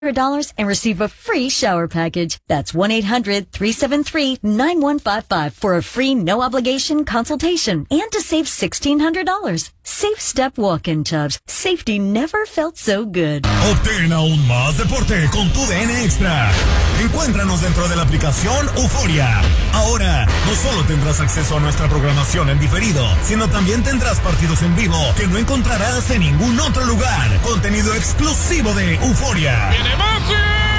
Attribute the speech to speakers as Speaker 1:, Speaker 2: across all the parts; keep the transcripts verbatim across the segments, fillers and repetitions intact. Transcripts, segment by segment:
Speaker 1: dollars and receive a free shower package. That's one eight hundred, three seven three, nine one five five for a free no-obligation consultation and to save sixteen hundred dollars. Safe Step Walk-in Tubs. Safety never felt so good.
Speaker 2: Obtén aún más deporte con tu D N Extra. Encuéntranos dentro de la aplicación Euforia. Ahora, no solo tendrás acceso a nuestra programación en diferido, sino también tendrás partidos en vivo que no encontrarás en ningún otro lugar. Contenido exclusivo de Euforia.
Speaker 3: ¡Viene Messi!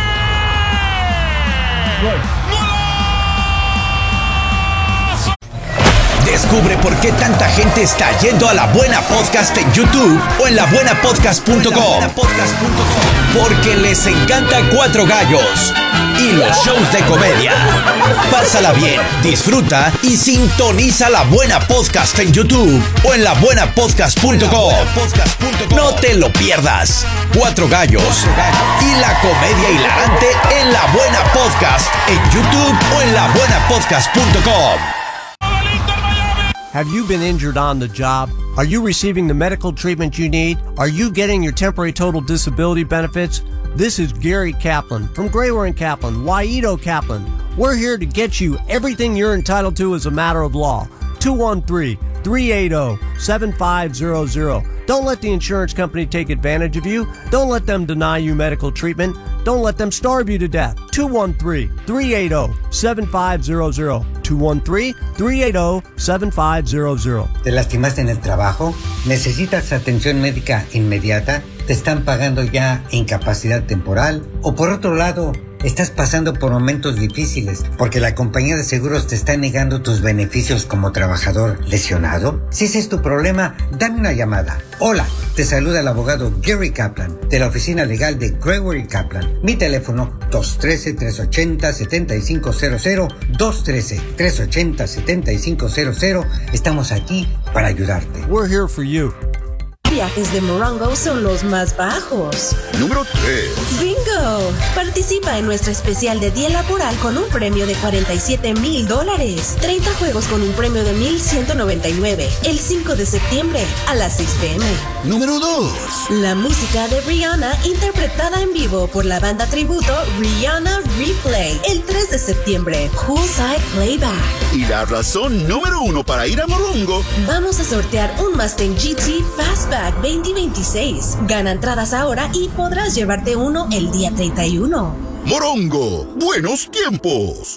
Speaker 4: Descubre por qué tanta gente está yendo a La Buena Podcast en YouTube o en la buena podcast punto com. Porque les encanta Cuatro Gallos y los shows de comedia. Pásala bien, disfruta y sintoniza La Buena Podcast en YouTube o en la buena podcast punto com. No te lo pierdas. Cuatro Gallos y la comedia hilarante en La Buena Podcast en YouTube o en la buena podcast punto com.
Speaker 5: Have you been injured on the job? Are you receiving the medical treatment you need? Are you getting your temporary total disability benefits? This is Gary Kaplan from Grayware and Kaplan, Waito Kaplan. We're here to get you everything you're entitled to as a matter of law. two one three, three eight zero, seven five zero zero. Don't let the insurance company take advantage of you. Don't let them deny you medical treatment. Don't let them starve you to death. two one three, three eight zero, seven five zero zero. two one three, three eight zero, seven five zero zero.
Speaker 6: ¿Te lastimaste en el trabajo? ¿Necesitas atención médica inmediata? ¿Te están pagando ya incapacidad temporal? ¿O por otro lado, estás pasando por momentos difíciles porque la compañía de seguros te está negando tus beneficios como trabajador lesionado? Si ese es tu problema, dame una llamada. Hola, te saluda el abogado Gary Kaplan de la oficina legal de Grayware y Kaplan. Mi teléfono dos uno tres, tres ocho cero, siete cinco cero cero, dos uno tres, tres ocho cero, siete cinco cero cero. Estamos aquí para ayudarte.
Speaker 5: We're here for you.
Speaker 7: Viajes de Morongo son los más bajos.
Speaker 3: Número tres.
Speaker 7: ¡Bingo! Participa en nuestro especial de día laboral con un premio de cuarenta y siete mil dólares. treinta juegos con un premio de mil ciento noventa y nueve. El cinco de septiembre a las seis pe eme.
Speaker 3: Número dos.
Speaker 7: La música de Rihanna interpretada en vivo por la banda tributo Rihanna Replay. El tres de septiembre. Poolside Playback.
Speaker 3: Y la razón número uno para ir a Morongo.
Speaker 7: Vamos a sortear un Mustang G T Fastback veinte veintiséis. Gana entradas ahora y podrás llevarte uno el día treinta y uno.
Speaker 3: Morongo, buenos tiempos.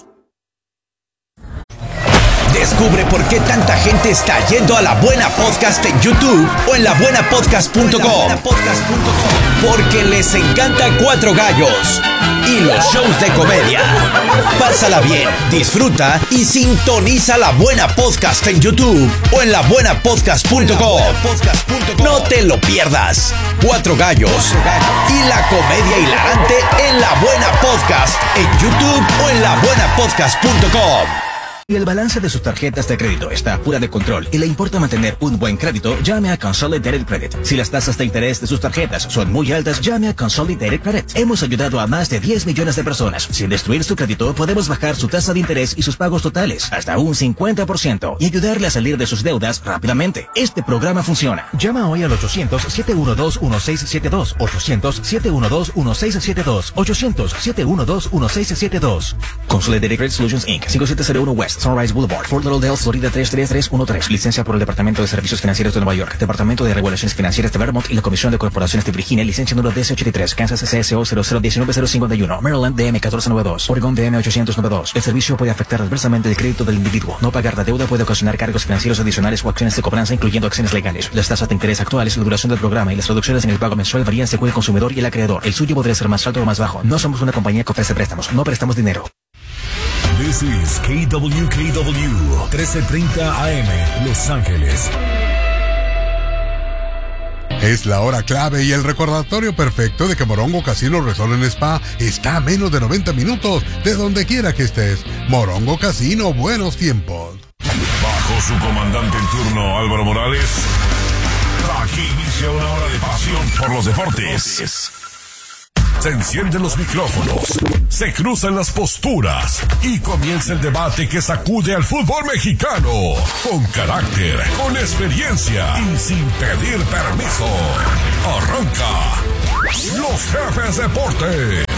Speaker 4: Descubre por qué tanta gente está yendo a La Buena Podcast en YouTube o en la buena podcast punto com. Porque les encanta Cuatro Gallos y los shows de comedia. Pásala bien, disfruta y sintoniza La Buena Podcast en YouTube o en la buena podcast punto com. No te lo pierdas. Cuatro Gallos y la comedia hilarante en La Buena Podcast en YouTube o en la buena podcast punto com.
Speaker 8: Si el balance de sus tarjetas de crédito está fuera de control y le importa mantener un buen crédito, llame a Consolidated Credit. Si las tasas de interés de sus tarjetas son muy altas, llame a Consolidated Credit. Hemos ayudado a más de diez millones de personas. Sin destruir su crédito, podemos bajar su tasa de interés y sus pagos totales hasta un cincuenta por ciento y ayudarle a salir de sus deudas rápidamente. Este programa funciona. Llama hoy al ochocientos, siete uno dos, uno seis siete dos, ochocientos, siete uno dos, uno seis siete dos, ochocientos, siete uno dos, uno seis siete dos. Consolidated Credit Solutions incorporated. cinco siete cero uno West Sunrise Boulevard, Fort Lauderdale, Florida tres tres tres uno tres. Licencia por el Departamento de Servicios Financieros de Nueva York, Departamento de Regulaciones Financieras de Vermont y la Comisión de Corporaciones de Virginia. Licencia número D S ochenta y tres. Kansas C S O cero cero uno nueve cero cinco uno. Maryland D M catorce noventa y dos. Oregon D M ochocientos noventa y dos. El servicio puede afectar adversamente el crédito del individuo. No pagar la deuda puede ocasionar cargos financieros adicionales o acciones de cobranza, incluyendo acciones legales. Las tasas de interés actuales, la duración del programa y las reducciones en el pago mensual varían según el consumidor y el acreedor. El suyo podría ser más alto o más bajo. No somos una compañía que ofrece préstamos. No prestamos dinero.
Speaker 2: This is K W K W, trece treinta A M, Los Ángeles.
Speaker 9: Es la hora clave y el recordatorio perfecto de que Morongo Casino Resort and Spa está a menos de noventa minutos de donde quiera que estés. Morongo Casino, buenos tiempos.
Speaker 2: Bajo su comandante en turno, Álvaro Morales, aquí inicia una hora de pasión por los deportes. Se encienden los micrófonos, se cruzan las posturas y comienza el debate que sacude al fútbol mexicano. Con carácter, con experiencia y sin pedir permiso. Arranca Los Jefes Deportes.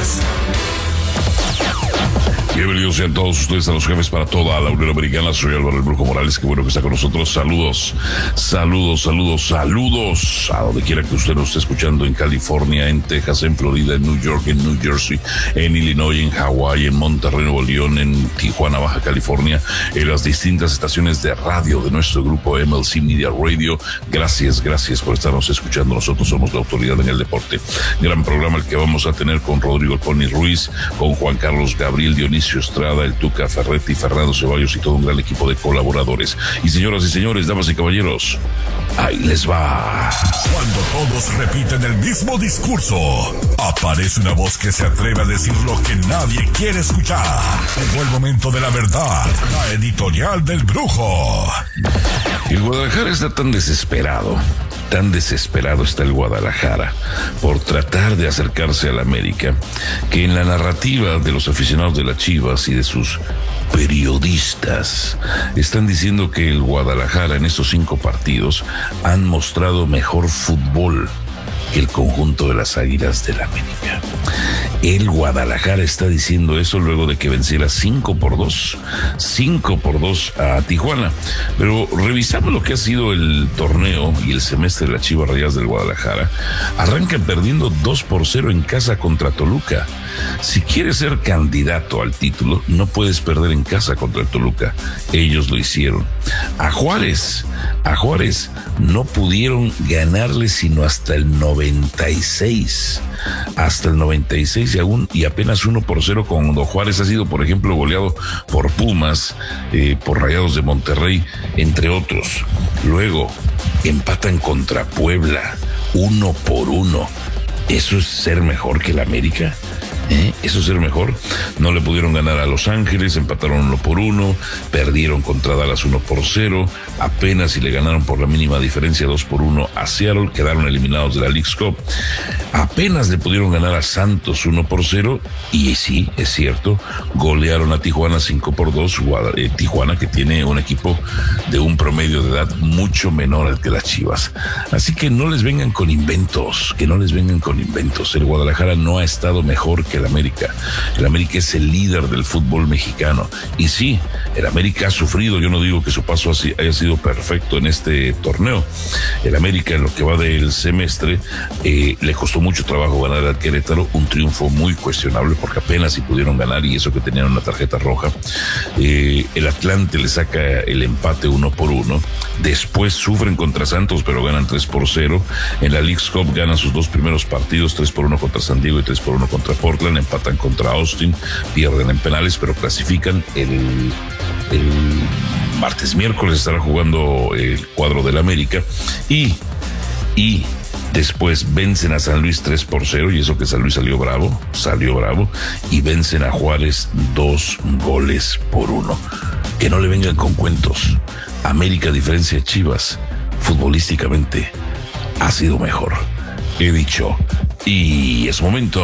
Speaker 2: Bienvenidos sean todos ustedes a Los Jefes para toda la Unión Americana. Soy Álvaro el Brujo Morales, qué bueno que está con nosotros. Saludos, saludos, saludos, saludos a donde quiera que usted nos esté escuchando, en California, en Texas, en Florida, en New York, en New Jersey, en Illinois, en Hawái, en Monterrey, Nuevo León, en Tijuana, Baja California, en las distintas estaciones de radio de nuestro grupo M L C Media Radio. Gracias, gracias por estarnos escuchando. Nosotros somos la autoridad en el deporte. Gran programa el que vamos a tener con Rodrigo El Pony Ruiz, con Juan Carlos Gabriel, Dionisio Estrada, el Tuca Ferretti, Fernando Ceballos y todo un gran equipo de colaboradores. Y señoras y señores, damas y caballeros, ahí les va.
Speaker 10: Cuando todos repiten el mismo discurso, aparece una voz que se atreve a decir lo que nadie quiere escuchar. Llegó el momento de la verdad, la editorial del Brujo.
Speaker 2: El Guadalajara está tan desesperado, tan desesperado está el Guadalajara por tratar de acercarse al América, que en la narrativa de los aficionados de las Chivas y de sus periodistas están diciendo que el Guadalajara en estos cinco partidos han mostrado mejor fútbol que el conjunto de las Águilas del América. El Guadalajara está diciendo eso luego de que venciera cinco por dos a Tijuana. Pero revisamos lo que ha sido el torneo y el semestre de las Chivas Rayadas del Guadalajara. Arrancan perdiendo dos por cero en casa contra Toluca. Si quieres ser candidato al título, no puedes perder en casa contra el Toluca. Ellos lo hicieron. A Juárez, a Juárez no pudieron ganarle sino hasta el noventa y seis. Hasta el noventa y seis y, aún, y apenas uno por cero cuando Juárez ha sido, por ejemplo, goleado por Pumas, eh, por Rayados de Monterrey, entre otros. Luego empatan contra Puebla, uno por uno. ¿Eso es ser mejor que el América? ¿Eh? Eso es ser mejor. No le pudieron ganar a Los Ángeles, empataron uno por uno, perdieron contra Dallas uno por cero, apenas si le ganaron por la mínima diferencia dos por uno a Seattle, quedaron eliminados de la Leagues Cup. Apenas le pudieron ganar a Santos uno por cero, y sí, es cierto, golearon a Tijuana cinco por dos, eh, Tijuana que tiene un equipo de un promedio de edad mucho menor al que las Chivas. Así que no les vengan con inventos, que no les vengan con inventos. El Guadalajara no ha estado mejor que el América. El América es el líder del fútbol mexicano. Y sí, el América ha sufrido. Yo no digo que su paso haya sido perfecto en este torneo. El América, en lo que va del semestre, eh, le costó mucho trabajo ganar al Querétaro. Un triunfo muy cuestionable porque apenas si pudieron ganar, y eso que tenían una tarjeta roja. Eh, el Atlante le saca el empate uno por uno. Después sufren contra Santos, pero ganan tres por cero. En la Leagues Cup ganan sus dos primeros partidos, tres por uno contra San Diego y tres por uno contra Portland. Empatan contra Austin, pierden en penales, pero clasifican. El, el martes, miércoles estará jugando el cuadro del América y, y después vencen a San Luis tres por cero, y eso que San Luis salió bravo, salió bravo, y vencen a Juárez dos goles por uno. Que no le vengan con cuentos. América, a diferencia de Chivas, futbolísticamente ha sido mejor. He dicho, y es momento.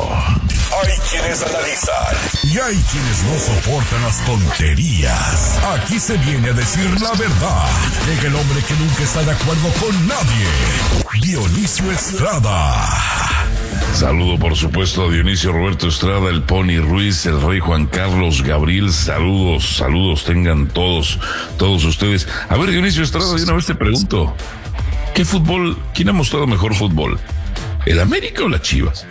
Speaker 10: Hay quienes analizan y hay quienes no soportan las tonterías. Aquí se viene a decir la verdad. Llega el hombre que nunca está de acuerdo con nadie, Dionisio Estrada.
Speaker 2: Saludo, por supuesto, a Dionisio Roberto Estrada, el Pony Ruiz, el Rey Juan Carlos Gabriel. Saludos, saludos tengan todos, todos ustedes. A ver, Dionisio Estrada, de una vez te pregunto, ¿qué fútbol, quién ha mostrado mejor fútbol? ¿El América o las Chivas?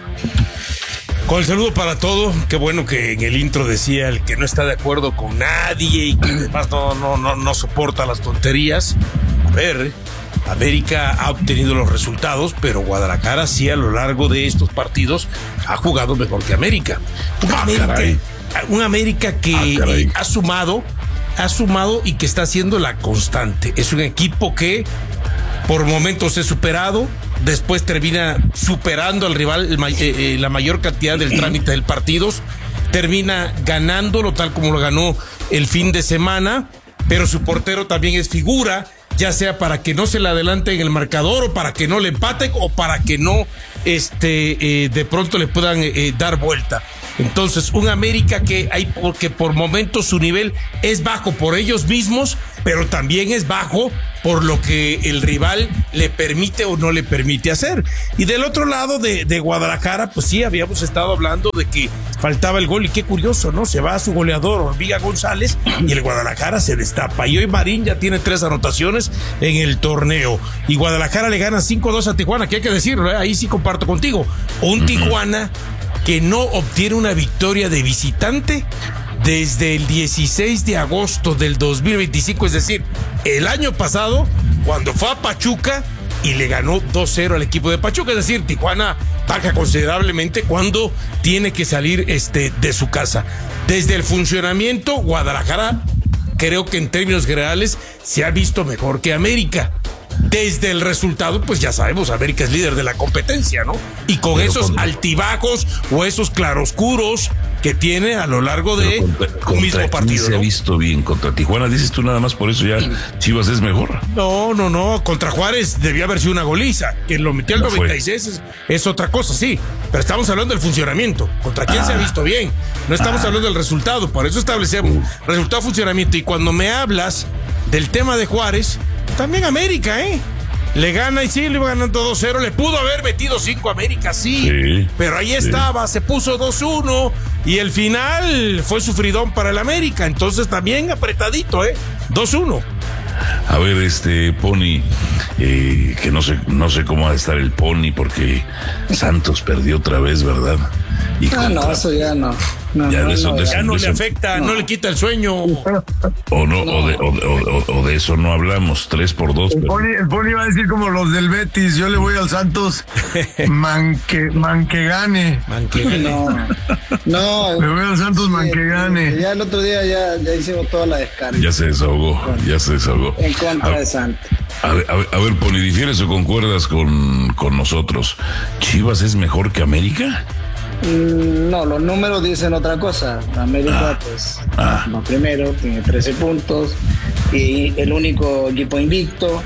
Speaker 11: Con el saludo para todo, qué bueno que en el intro decía el que no está de acuerdo con nadie y que además no, no, no, no soporta las tonterías. A ver, América ha obtenido los resultados, pero Guadalajara sí a lo largo de estos partidos ha jugado mejor que América. Un
Speaker 2: ah,
Speaker 11: América,
Speaker 2: caray.
Speaker 11: un América que
Speaker 2: ah,
Speaker 11: eh, ha sumado, ha sumado y que está haciendo la constante. Es un equipo que por momentos es superado, después termina superando al rival el, eh, eh, la mayor cantidad del trámite del partido, termina ganándolo tal como lo ganó el fin de semana, pero su portero también es figura, ya sea para que no se le adelante en el marcador o para que no le empaten o para que no este, eh, de pronto le puedan eh, dar vuelta. Entonces, un América que hay porque por momentos su nivel es bajo por ellos mismos, pero también es bajo por lo que el rival le permite o no le permite hacer. Y del otro lado de, de Guadalajara, pues sí, habíamos estado hablando de que faltaba el gol, y qué curioso, ¿no? Se va a su goleador, Orbiga González, y el Guadalajara se destapa. Y hoy Marín ya tiene tres anotaciones en el torneo. Y Guadalajara le gana cinco dos a Tijuana, que hay que decirlo, ¿eh? Ahí sí comparto contigo. Un Tijuana que no obtiene una victoria de visitante desde el dieciséis de agosto del dos mil veinticinco, es decir, el año pasado, cuando fue a Pachuca y le ganó dos cero al equipo de Pachuca. Es decir, Tijuana baja considerablemente cuando tiene que salir este, de su casa. Desde el funcionamiento, Guadalajara, creo que en términos generales, se ha visto mejor que América. Desde el resultado, pues ya sabemos, América es líder de la competencia, ¿no? Y con pero esos con... altibajos o esos claroscuros que tiene a lo largo de
Speaker 10: contra,
Speaker 11: un mismo partido,
Speaker 10: se
Speaker 11: ¿no?
Speaker 10: ha visto bien contra Tijuana, dices tú nada más, por eso ya Chivas es mejor.
Speaker 11: No, no, no, contra Juárez debió haber sido una goliza, que lo metió al no noventa y seis es, es otra cosa, sí, pero estamos hablando del funcionamiento, contra quién ah. se ha visto bien, no estamos ah. hablando del resultado, por eso establecemos uh. resultado, funcionamiento. Y cuando me hablas del tema de Juárez, también América, ¿eh? Le gana y sí, le iba ganando dos cero. Le pudo haber metido cinco a América, sí, sí. Pero ahí sí. estaba, se puso dos uno. Y el final fue sufridón para el América. Entonces también apretadito, ¿eh? dos uno.
Speaker 10: A ver, este Pony, eh, que no sé, no sé cómo va a estar el Pony, porque Santos perdió otra vez, ¿verdad?
Speaker 12: Y ah, contra... no, eso ya no. No,
Speaker 11: ya,
Speaker 12: no,
Speaker 11: de eso,
Speaker 12: no,
Speaker 11: de
Speaker 12: ya
Speaker 11: eso,
Speaker 12: no
Speaker 11: de
Speaker 12: le
Speaker 11: eso,
Speaker 12: afecta,
Speaker 11: no. no le quita el sueño.
Speaker 10: O no, no. O, de, o, o, o de eso no hablamos, tres por dos.
Speaker 13: El, pero... Pony, el Pony va a decir como los del Betis, yo le voy al Santos, man que, man que gane.
Speaker 11: Man que gane.
Speaker 12: No, no.
Speaker 13: Le voy al Santos, sí, man que gane.
Speaker 12: Ya el otro día ya, ya hicimos toda la descarga.
Speaker 10: Ya se desahogó, ya se desahogó.
Speaker 12: En contra a, de Santos.
Speaker 10: A ver, a ver, a ver, Pony, ¿difieres o concuerdas con, con nosotros? ¿Chivas es mejor que América?
Speaker 12: No, los números dicen otra cosa. América, ah, pues, ah. va primero, tiene trece puntos y el único equipo invicto.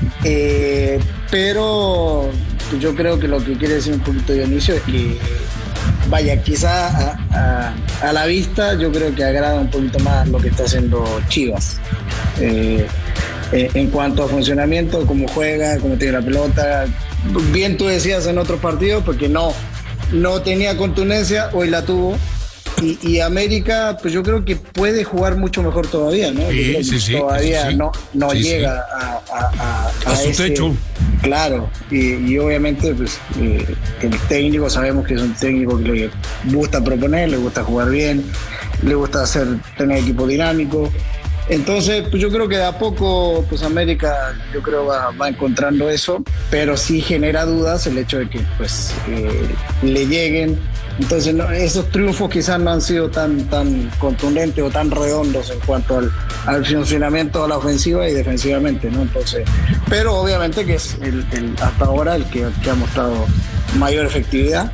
Speaker 12: Eh, pero yo creo que lo que quiere decir un poquito Dionisio es que, vaya, quizá a, a, a la vista, yo creo que agrada un poquito más lo que está haciendo Chivas. Eh, eh, en cuanto a funcionamiento, cómo juega, cómo tiene la pelota. Bien tú decías en otros partidos, porque no. No tenía contundencia, hoy la tuvo. Y, y América, pues yo creo que puede jugar mucho mejor todavía, ¿no?
Speaker 11: Sí, sí, sí,
Speaker 12: todavía
Speaker 11: sí, sí.
Speaker 12: no, no
Speaker 11: sí,
Speaker 12: llega
Speaker 11: sí.
Speaker 12: a, a, a,
Speaker 11: a, a su
Speaker 12: ese,
Speaker 11: techo.
Speaker 12: Claro, y, y obviamente pues eh, el técnico, sabemos que es un técnico que le gusta proponer, le gusta jugar bien, le gusta hacer tener equipo dinámico. Entonces, pues yo creo que de a poco, pues América, yo creo va, va encontrando eso, pero sí genera dudas el hecho de que, pues, eh, le lleguen. Entonces, no, esos triunfos quizás no han sido tan, tan contundentes o tan redondos en cuanto al, al funcionamiento de la ofensiva y defensivamente, ¿no? Entonces, pero obviamente que es el, el hasta ahora el que, el que ha mostrado mayor efectividad.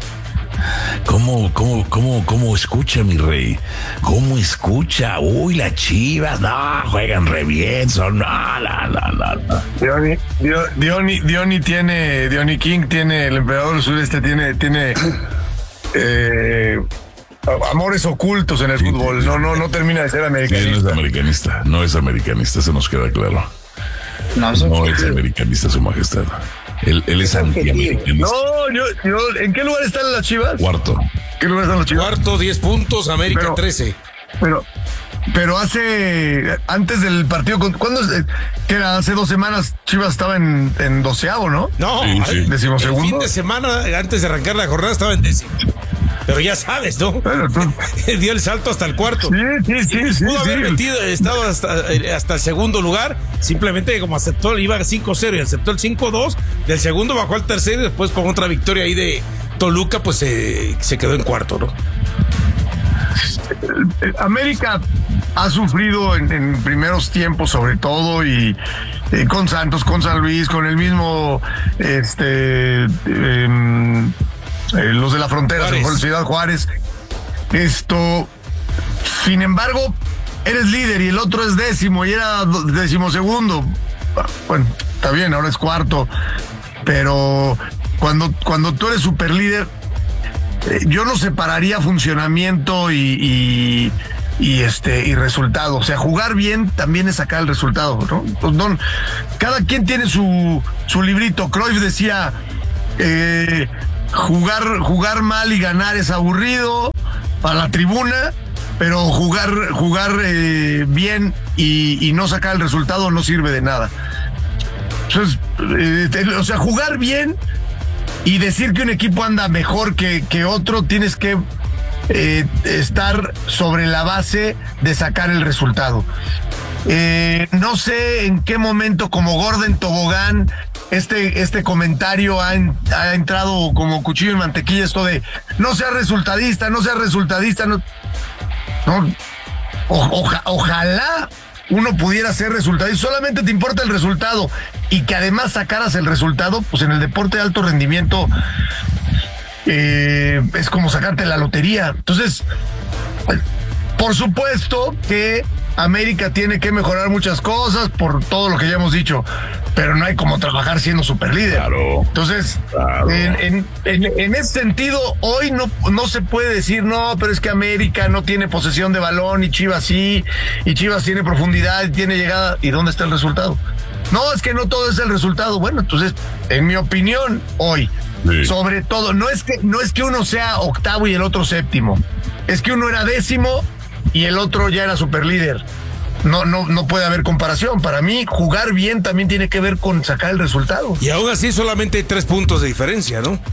Speaker 10: ¿Cómo, cómo, cómo, cómo escucha, mi rey? ¿Cómo escucha? Uy, las Chivas, no, juegan re bien, son, no, no, no, no.
Speaker 13: Diony, Diony, Diony tiene, Diony King tiene, el emperador del sureste tiene, tiene eh, amores ocultos en el sí, fútbol, sí, sí. no, no, no termina de ser americanista.
Speaker 10: Sí, no es americanista, no es americanista, eso nos queda claro.
Speaker 12: No,
Speaker 10: no es americanista, su majestad. Él, él es antiamericanista.
Speaker 13: No, yo, yo, ¿en qué lugar están las Chivas?
Speaker 10: Cuarto.
Speaker 13: ¿Qué lugar están las Chivas?
Speaker 11: Cuarto, diez puntos, América pero, trece.
Speaker 13: Pero, pero hace, antes del partido, ¿cuándo? Que era hace dos semanas, Chivas estaba en, en doceavo, ¿no?
Speaker 11: No,
Speaker 10: sí, sí.
Speaker 11: decimosegundo. El fin de semana, antes de arrancar la jornada, estaba en décimo. Pero ya sabes, ¿no? Bueno, tú... dio el salto hasta el cuarto.
Speaker 13: Sí, sí, sí. sí
Speaker 11: Pudo
Speaker 13: sí,
Speaker 11: haber
Speaker 13: sí.
Speaker 11: metido, estado hasta, hasta el segundo lugar. Simplemente como aceptó, iba cinco cero y aceptó el cinco dos. Del segundo bajó al tercero y después con otra victoria ahí de Toluca, pues se, se quedó en cuarto, ¿no?
Speaker 13: América ha sufrido en, en primeros tiempos, sobre todo, y eh, con Santos, con San Luis, con el mismo este eh, Eh, los de la frontera, Juárez. Ciudad Juárez. Esto, sin embargo, eres líder y el otro es décimo y era decimosegundo. Bueno, está bien, ahora es cuarto. Pero cuando, cuando tú eres super líder, eh, yo no separaría funcionamiento y, y, y este y resultado. O sea, jugar bien también es sacar el resultado, ¿no? Pues no, cada quien tiene su, su librito. Cruyff decía, eh, jugar, jugar mal y ganar es aburrido para la tribuna, pero jugar, jugar eh, bien y, y no sacar el resultado no sirve de nada. Entonces, eh, o sea, jugar bien y decir que un equipo anda mejor que, que otro, tienes que eh, estar sobre la base de sacar el resultado. Eh, no sé en qué momento, como Gordon Tobogán, este, este comentario ha, en, ha entrado como cuchillo en mantequilla, esto de no seas resultadista, no seas resultadista, no, no o, oja, ojalá uno pudiera ser resultadista, solamente te importa el resultado y que además sacaras el resultado. Pues en el deporte de alto rendimiento eh, es como sacarte la lotería. Entonces, por supuesto que América tiene que mejorar muchas cosas por todo lo que ya hemos dicho, pero no hay como trabajar siendo superlíder.
Speaker 2: Claro.
Speaker 13: Entonces,
Speaker 2: claro.
Speaker 13: En, en, en, en ese sentido, hoy no, no se puede decir, no, pero es que América no tiene posesión de balón y Chivas sí, y Chivas tiene profundidad y tiene llegada. ¿Y dónde está el resultado? No, es que no todo es el resultado. Bueno, entonces, en mi opinión, hoy, sí. sobre todo, no es que, no es que uno sea octavo y el otro séptimo, es que uno era décimo y el otro ya era superlíder. No, no, no puede haber comparación. Para mí, jugar bien también tiene que ver con sacar el resultado.
Speaker 11: Y aún así solamente hay tres puntos de diferencia, ¿no?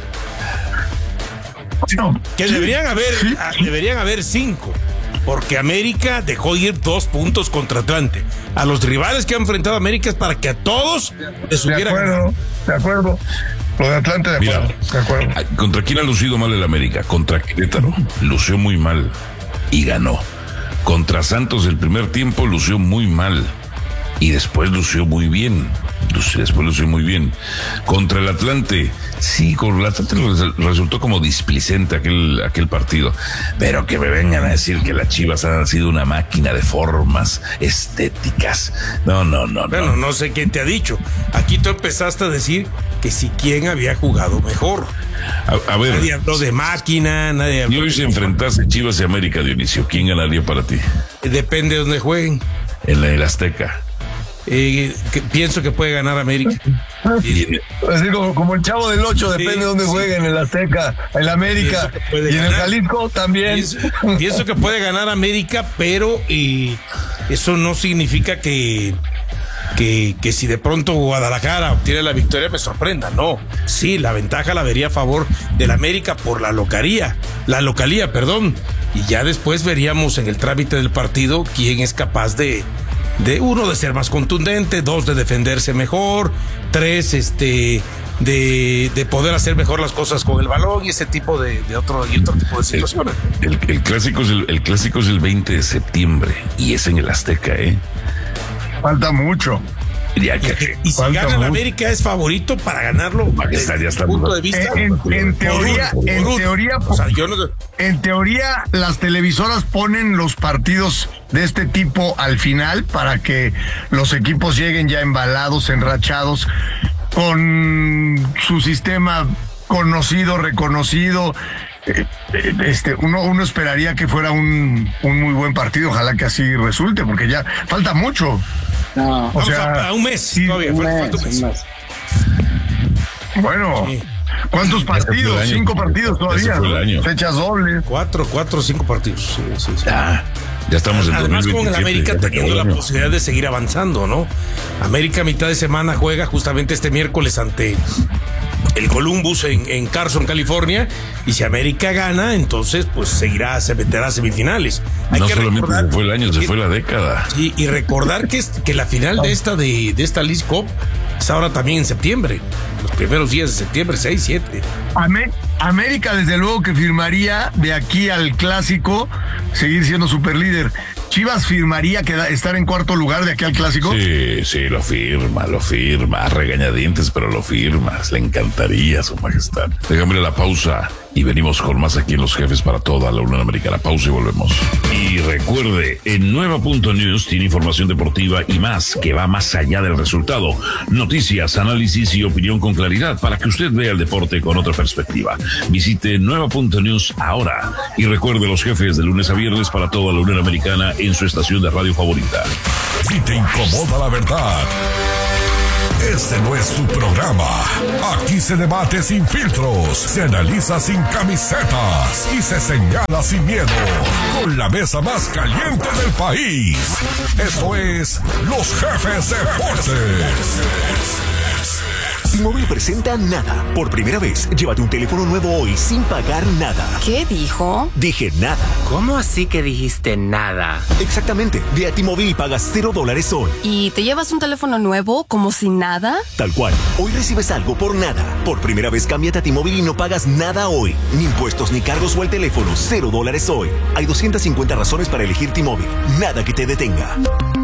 Speaker 13: no
Speaker 11: que
Speaker 13: sí,
Speaker 11: deberían haber,
Speaker 13: sí, sí.
Speaker 11: deberían haber cinco. Porque América dejó ir dos puntos contra Atlante. A los rivales que ha enfrentado América es para que a todos les hubiera
Speaker 13: ganado.
Speaker 11: ganado.
Speaker 13: De acuerdo. Lo de Atlante, de acuerdo.
Speaker 2: Mira,
Speaker 13: de acuerdo.
Speaker 2: ¿Contra quién ha lucido mal el América? Contra Querétaro. Lució muy mal y ganó. Contra Santos el primer tiempo lució muy mal y después lució muy bien. Después lució muy bien. Contra el Atlante, sí, con el Atlante resultó como displicente aquel, aquel partido. Pero que me vengan a decir que las Chivas han sido una máquina de formas estéticas. No, no, no.
Speaker 11: Bueno, no, no sé quién te ha dicho. Aquí tú empezaste a decir que si quién había jugado mejor.
Speaker 2: A, a ver.
Speaker 11: Nadie habló de máquina, nadie habló.
Speaker 2: Y hoy se enfrentase Chivas y América, Dionisio. ¿Quién ganaría para ti?
Speaker 11: Depende de dónde jueguen.
Speaker 2: En la, el Azteca.
Speaker 11: Eh, que pienso que puede ganar América.
Speaker 13: Y, así como, como el Chavo del Ocho, depende sí, de dónde sí. jueguen, en el Azteca, en el América y ganar. En el Jalisco también.
Speaker 11: Pienso, pienso que puede ganar América, pero eh, eso no significa que, que, que si de pronto Guadalajara obtiene la victoria me sorprenda. No, sí, la ventaja la vería a favor del América por la localía, la localía, perdón. Y ya después veríamos en el trámite del partido quién es capaz de De uno, de ser más contundente, dos, de defenderse mejor, tres, este, de, de poder hacer mejor las cosas con el balón y ese tipo de, de otro y otro tipo de situaciones.
Speaker 2: El, el, el clásico es el, el clásico es el veinte de septiembre y es en el Azteca, ¿eh?
Speaker 13: Falta mucho.
Speaker 2: Ya que,
Speaker 11: y si gana el América es favorito para ganarlo desde mi punto de vista.
Speaker 13: En, en, en teoría,
Speaker 11: por, por,
Speaker 13: en
Speaker 11: por,
Speaker 13: teoría,
Speaker 11: o sea, yo no...
Speaker 13: en teoría, las televisoras ponen los partidos de este tipo al final para que los equipos lleguen ya embalados, enrachados, con su sistema conocido, reconocido. Este, uno, uno esperaría que fuera un, un muy buen partido, ojalá que así resulte, porque ya falta mucho.
Speaker 12: No,
Speaker 11: o sea, a, a un mes
Speaker 13: sí,
Speaker 11: todavía,
Speaker 12: un
Speaker 11: falta,
Speaker 12: mes,
Speaker 11: falta un mes.
Speaker 12: un mes.
Speaker 13: Bueno, sí. ¿Cuántos partidos? Cinco partidos todavía, ¿no? Fechas dobles.
Speaker 11: Cuatro, cuatro, cinco partidos. Sí, sí, sí.
Speaker 2: Ah, ya estamos en
Speaker 11: además con el América teniendo la posibilidad de seguir avanzando, ¿no? América a mitad de semana juega justamente este miércoles ante el Columbus en, en Carson, California, y si América gana, entonces pues seguirá, se meterá a semifinales. Hay
Speaker 2: no
Speaker 11: que
Speaker 2: solamente
Speaker 11: recordar,
Speaker 2: se fue el año, se fue la década.
Speaker 11: Sí, y recordar que, que la final de esta de, de esta Leagues Cup es ahora también en septiembre, los primeros días de septiembre, seis, siete.
Speaker 13: Amé- América desde luego que firmaría de aquí al clásico seguir siendo superlíder. ¿Chivas firmaría que da, estar en cuarto lugar de aquí al clásico?
Speaker 2: Sí, sí, lo firma, lo firma, regañadientes, pero lo firmas, le encantaría, su majestad. Déjame la pausa Y venimos con más aquí en Los Jefes para toda la Unión Americana. Pausa y volvemos. Y recuerde, en Nueva punto News tiene información deportiva y más, que va más allá del resultado. Noticias, análisis y opinión con claridad para que usted vea el deporte con otra perspectiva. Visite Nueva punto News ahora. Y recuerde, Los Jefes de lunes a viernes para toda la Unión Americana en su estación de radio favorita.
Speaker 10: Si te incomoda la verdad, este no es tu programa. Aquí se debate sin filtros, se analiza sin camisetas y se señala sin miedo. Con la mesa más caliente del país. Esto es Los Jefes Deportes.
Speaker 14: T-Mobile presenta Nada. Por primera vez, llévate un teléfono nuevo hoy sin pagar nada.
Speaker 15: ¿Qué dijo?
Speaker 14: Dije nada.
Speaker 15: ¿Cómo así que dijiste nada?
Speaker 14: Exactamente. Ve a T-Mobile y pagas cero dólares hoy.
Speaker 15: ¿Y te llevas un teléfono nuevo como sin nada?
Speaker 14: Tal cual. Hoy recibes algo por nada. Por primera vez, cámbiate a T-Mobile y no pagas nada hoy. Ni impuestos ni cargos o el teléfono. Cero dólares hoy. Hay doscientas cincuenta razones para elegir T-Mobile. Nada que te detenga.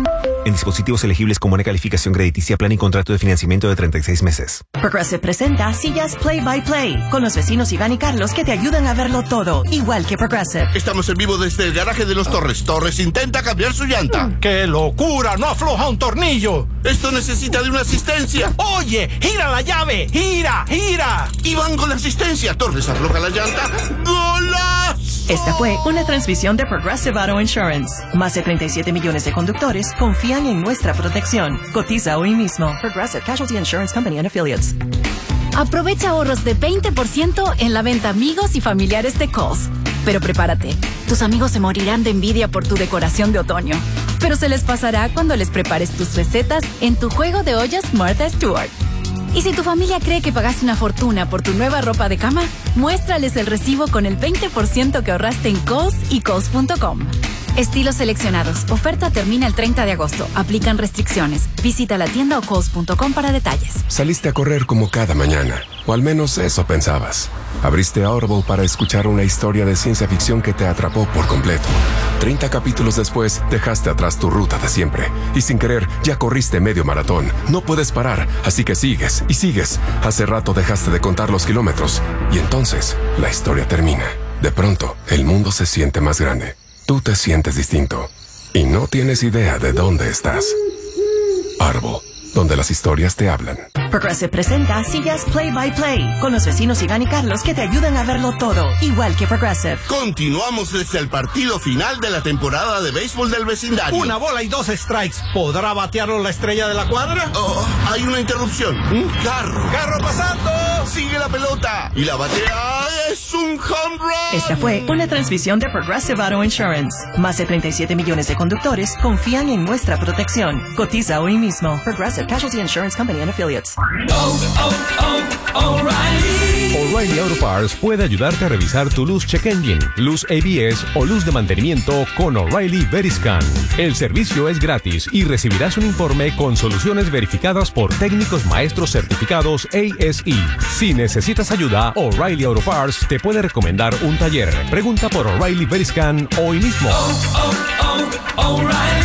Speaker 14: En dispositivos elegibles con buena calificación crediticia, plan y contrato de financiamiento de treinta y seis meses.
Speaker 16: Progressive presenta Sillas Play by Play, con los vecinos Iván y Carlos que te ayudan a verlo todo, igual que Progressive.
Speaker 3: Estamos en vivo desde el garaje de los Torres. Torres intenta cambiar su llanta.
Speaker 17: ¡Qué locura! ¡No afloja un tornillo!
Speaker 3: Esto necesita de una asistencia.
Speaker 17: ¡Oye! ¡Gira la llave! ¡Gira! ¡Gira!
Speaker 3: Iván con la asistencia. Torres afloja la llanta. ¡Golazo!
Speaker 16: Esta fue una transmisión de Progressive Auto Insurance. Más de treinta y siete millones de conductores confían en nuestra protección. Cotiza hoy mismo. Progressive Casualty Insurance Company and Affiliates.
Speaker 18: Aprovecha ahorros de veinte por ciento en la venta amigos y familiares de Kohl's. Pero prepárate, tus amigos se morirán de envidia por tu decoración de otoño. Pero se les pasará cuando les prepares tus recetas en tu juego de ollas Martha Stewart. Y si tu familia cree que pagaste una fortuna por tu nueva ropa de cama, muéstrales el recibo con el veinte por ciento que ahorraste en Kohl's y Kohl's punto com. Estilos seleccionados. Oferta termina el treinta de agosto. Aplican restricciones. Visita la tienda o Kohl's punto com para detalles.
Speaker 19: Saliste a correr como cada mañana, o al menos eso pensabas. Abriste Audible para escuchar una historia de ciencia ficción que te atrapó por completo. treinta capítulos después, dejaste atrás tu ruta de siempre. Y sin querer, ya corriste medio maratón. No puedes parar, así que sigues y sigues. Hace rato dejaste de contar los kilómetros. Y entonces, la historia termina. De pronto, el mundo se siente más grande. Tú te sientes distinto. Y no tienes idea de dónde estás. Audible, donde las historias te hablan.
Speaker 16: Progressive presenta Sillas Play by Play, con los vecinos Iván y Carlos que te ayudan a verlo todo, igual que Progressive.
Speaker 3: Continuamos desde el partido final de la temporada de béisbol del vecindario.
Speaker 17: Una bola y dos strikes. ¿Podrá batearlo la estrella de la cuadra?
Speaker 3: Oh, hay una interrupción. Un carro.
Speaker 17: ¡Carro pasando!
Speaker 3: Sigue la pelota. Y la batea es un home run.
Speaker 16: Esta fue una transmisión de Progressive Auto Insurance. Más de treinta y siete millones de conductores confían en nuestra protección. Cotiza hoy mismo. Progressive Casualty Insurance Company and Affiliates.
Speaker 20: Oh, oh, oh, O'Reilly.
Speaker 21: O'Reilly Auto Parts puede ayudarte a revisar tu luz check engine, luz A B S o luz de mantenimiento con O'Reilly Veriscan. El servicio es gratis y recibirás un informe con soluciones verificadas por técnicos maestros certificados A S E. Si necesitas ayuda, O'Reilly Auto Parts te puede recomendar un taller. Pregunta por O'Reilly Veriscan hoy mismo.
Speaker 20: Oh, oh, oh,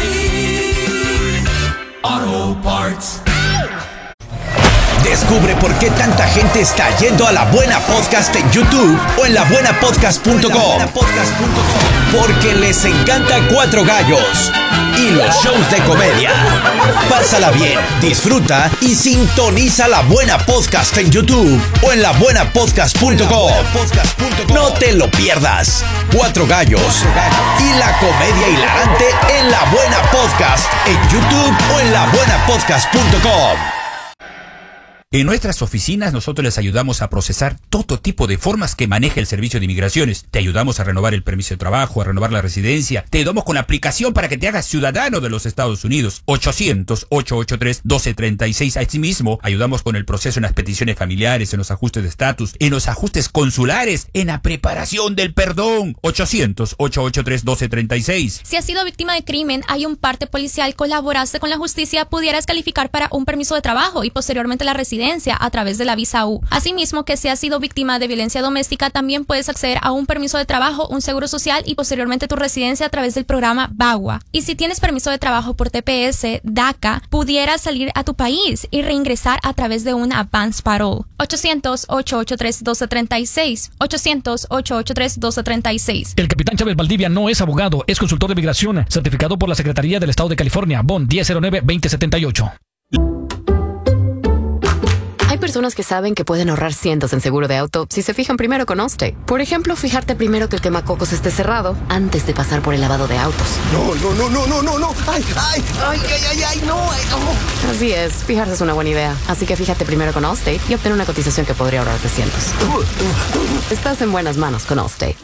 Speaker 20: O'Reilly Auto Parts.
Speaker 4: Descubre por qué tanta gente está yendo a La Buena Podcast en YouTube o en la buena podcast punto com. Porque les encanta Cuatro Gallos y los shows de comedia. Pásala bien, disfruta y sintoniza La Buena Podcast en YouTube o en la buena podcast punto com. No te lo pierdas. Cuatro Gallos y la comedia hilarante en La Buena Podcast en YouTube o en la buena podcast punto com.
Speaker 22: En nuestras oficinas nosotros les ayudamos a procesar todo tipo de formas que maneja el Servicio de Inmigraciones. Te ayudamos a renovar el permiso de trabajo, a renovar la residencia. Te ayudamos con la aplicación para que te hagas ciudadano de los Estados Unidos. ochocientos, ochocientos ochenta y tres, doce treinta y seis. Asimismo, ayudamos con el proceso en las peticiones familiares, en los ajustes de estatus, en los ajustes consulares, en la preparación del perdón. ochocientos, ochocientos ochenta y tres, doce treinta y seis.
Speaker 23: Si has sido víctima de crimen, hay un parte policial, colaboraste con la justicia, pudieras calificar para un permiso de trabajo y posteriormente la residencia.
Speaker 1: residencia a través de la visa U. Asimismo, que si has sido víctima de violencia doméstica, también puedes acceder a un permiso de trabajo, un seguro social y posteriormente tu residencia a través del programa BAGUA. Y si tienes permiso de trabajo por T P S, DACA, pudieras salir a tu país y reingresar a través de una advance parole. ochocientos, ocho ocho tres, uno dos tres seis. ochocientos, ocho ocho tres, uno dos tres seis.
Speaker 6: El capitán Chávez Valdivia no es abogado, es consultor de migración, certificado por la Secretaría del Estado de California, B O N diez cero nueve veinte setenta y ocho.
Speaker 23: Hay personas que saben que pueden ahorrar cientos en seguro de auto si se fijan primero con Allstate. Por ejemplo, fijarte primero que el quemacocos esté cerrado antes de pasar por el lavado de autos.
Speaker 3: No, no, no, no, no, no, no. Ay, ay, ay, ay, ay, ay, no, ay, no.
Speaker 23: Así es, fijarse es una buena idea. Así que fíjate primero con Allstate y obtén una cotización que podría ahorrarte cientos. Estás en buenas manos con Allstate.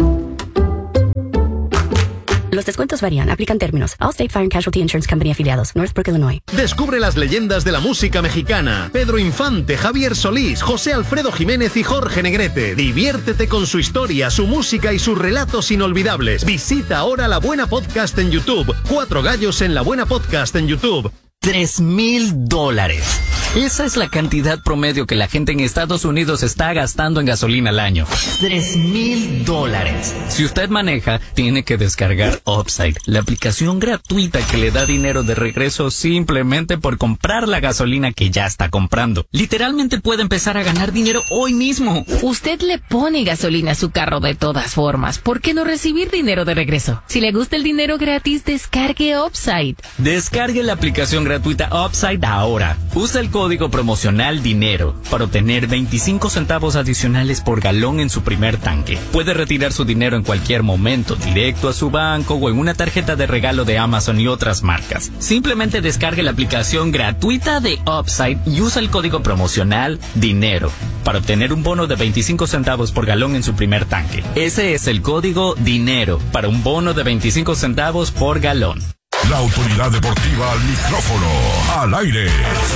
Speaker 24: Los descuentos varían, aplican términos. Allstate Fire and Casualty Insurance Company afiliados, Northbrook, Illinois.
Speaker 25: Descubre las leyendas de la música mexicana. Pedro Infante, Javier Solís, José Alfredo Jiménez y Jorge Negrete. Diviértete con su historia, su música y sus relatos inolvidables. Visita ahora La Buena Podcast en YouTube. Cuatro Gallos en La Buena Podcast en YouTube.
Speaker 26: Tres mil dólares. Esa es la cantidad promedio que la gente en Estados Unidos está gastando en gasolina al año. Tres mil dólares. Si usted maneja, tiene que descargar Upside, la aplicación gratuita que le da dinero de regreso simplemente por comprar la gasolina que ya está comprando. Literalmente puede empezar a ganar dinero hoy mismo.
Speaker 27: Usted le pone gasolina a su carro de todas formas. ¿Por qué no recibir dinero de regreso? Si le gusta el dinero gratis, descargue Upside.
Speaker 26: Descargue la aplicación gratuita Upside ahora. Usa el código promocional DINERO para obtener veinticinco centavos adicionales por galón en su primer tanque. Puede retirar su dinero en cualquier momento, directo a su banco o en una tarjeta de regalo de Amazon y otras marcas. Simplemente descargue la aplicación gratuita de Upside y usa el código promocional DINERO para obtener un bono de veinticinco centavos por galón en su primer tanque. Ese es el código DINERO para un bono de veinticinco centavos por galón.
Speaker 2: La autoridad deportiva al micrófono, al aire.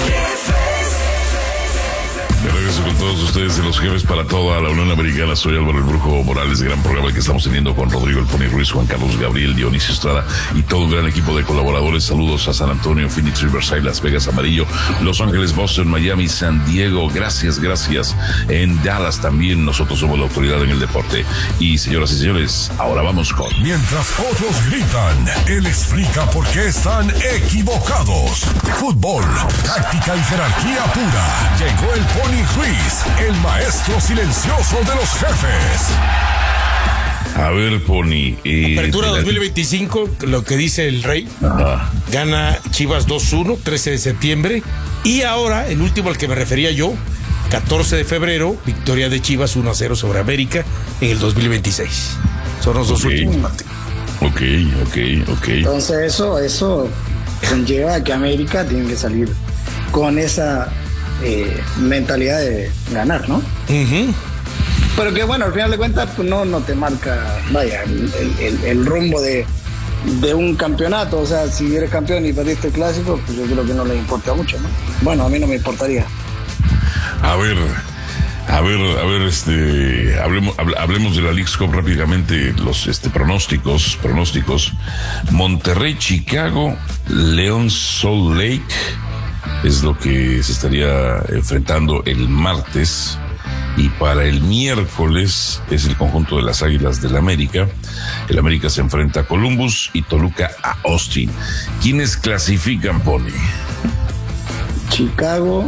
Speaker 2: De regreso con todos ustedes de los jefes para toda la Unión Americana. Soy Álvaro el Brujo Morales, gran programa que estamos teniendo con Rodrigo el Pony Ruiz, Juan Carlos Gabriel, Dionisio Estrada y todo un gran equipo de colaboradores. Saludos a San Antonio, Phoenix, Riverside, Las Vegas, Amarillo, Los Ángeles, Boston, Miami, San Diego. Gracias, gracias. En Dallas también nosotros somos la autoridad en el deporte. Y señoras y señores, ahora vamos con...
Speaker 10: Mientras otros gritan, él explica por qué están equivocados. Fútbol, táctica y jerarquía pura. Llegó el Pony Ruiz, el maestro silencioso de los jefes.
Speaker 2: A ver, Pony. Eh,
Speaker 11: Apertura dos mil veinticinco, lo que dice el Rey.
Speaker 2: Ajá.
Speaker 11: Gana Chivas dos uno, trece de septiembre. Y ahora, el último al que me refería yo, catorce de febrero, victoria de Chivas uno a cero sobre América en el dos mil veintiséis. Son los dos
Speaker 2: Okay.
Speaker 11: últimos partidos.
Speaker 2: Ok, ok, ok.
Speaker 12: Entonces eso, eso conlleva a que América tiene que salir con esa eh, mentalidad de ganar, ¿no?
Speaker 11: Uh-huh.
Speaker 12: Pero que bueno, al final de cuentas pues no, no te marca, vaya, el, el, el rumbo de, de un campeonato. O sea, si eres campeón y perdiste el clásico, pues yo creo que no le importa mucho, ¿no? Bueno, a mí no me importaría.
Speaker 2: A ver, a ver, a ver, este, hablemos, hablemos de la Leagues Cup rápidamente, los este, pronósticos, pronósticos. Monterrey, Chicago, León, Salt Lake es lo que se estaría enfrentando el martes. Y para el miércoles es el conjunto de las Águilas del América. El América se enfrenta a Columbus y Toluca a Austin. ¿Quiénes clasifican, Pony?
Speaker 12: Chicago.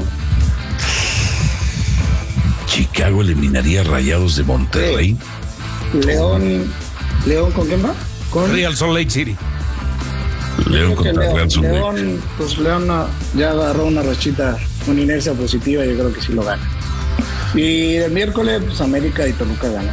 Speaker 2: Chicago eliminaría a Rayados de Monterrey.
Speaker 12: León, León, ¿con quién va? Con
Speaker 11: Real Salt Lake City.
Speaker 2: León contra
Speaker 12: León,
Speaker 2: Real Salt Lake.
Speaker 12: León, pues León no, ya agarró una rachita, una inercia positiva, yo creo que sí lo gana. Y el miércoles, pues América y Toluca ganan.